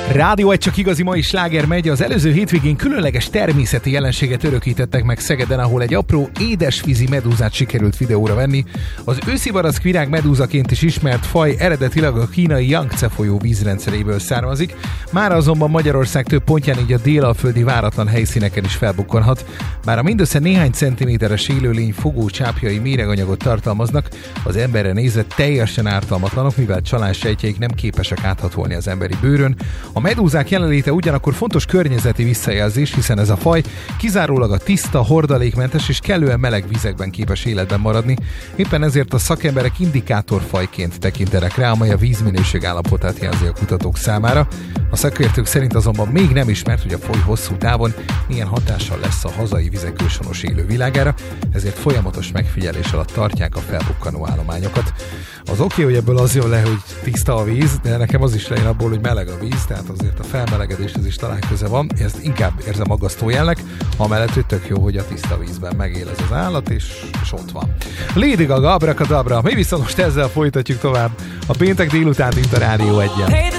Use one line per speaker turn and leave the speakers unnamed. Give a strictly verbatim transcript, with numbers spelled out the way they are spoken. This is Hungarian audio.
Rádió egy csak igazi mai sláger megy. Az előző hétvégén különleges természeti jelenséget örökítettek meg Szegeden, ahol egy apró édesvízi medúzát sikerült videóra venni. Az őszi barack virág medúzaként is ismert faj eredetileg a kínai Yangtze folyó vízrendszeréből származik. Már azonban Magyarország több pontján, így a délalföldi váratlan helyszíneken is felbukkanhat. Bár a mindössze néhány centiméteres élőlény fogó csápjai méreganyagot tartalmaznak, az emberre nézve teljesen ártalmatlanok, mivel csalássejtjeik nem képesek áthatolni az emberi bőrön. A medúzák jelenléte ugyanakkor fontos környezeti visszajelzés, hiszen ez a faj kizárólag a tiszta, hordalékmentes és kellően meleg vizekben képes életben maradni. Éppen ezért a szakemberek indikátorfajként tekintenek rá, amely a vízminőség állapotát jelzi a kutatók számára. A szakértők szerint azonban még nem ismert, hogy a faj hosszú távon milyen hatással lesz a hazai vizek őshonos élővilágára, ezért folyamatos megfigyelés alatt tartják a felbukkanó állományokat. Az oké, hogy ebből az jön le, hogy tiszta a víz, de nekem az is lejön abból, hogy meleg a víz, tehát azért a felmelegedéshez is talán köze van. Ezt inkább érzem aggasztó jelnek, amellett, hogy tök jó, hogy a tiszta vízben megél ez az állat, és, és ott van. Lady Gaga, Abracadabra, mi viszont most ezzel folytatjuk tovább a péntek délután itt a Rádió egyen.